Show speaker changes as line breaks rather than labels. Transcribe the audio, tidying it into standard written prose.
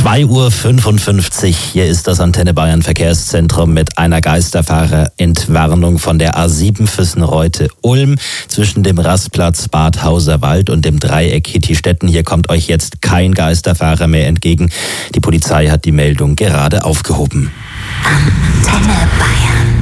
2:55 Uhr. Hier ist das Antenne Bayern Verkehrszentrum mit einer Geisterfahrerentwarnung von der A7 Füssen-Reute-Ulm zwischen dem Rastplatz Bad Hauserwald und dem Dreieck Hittistetten. Hier kommt euch jetzt kein Geisterfahrer mehr entgegen. Die Polizei hat die Meldung gerade aufgehoben.
Antenne Bayern.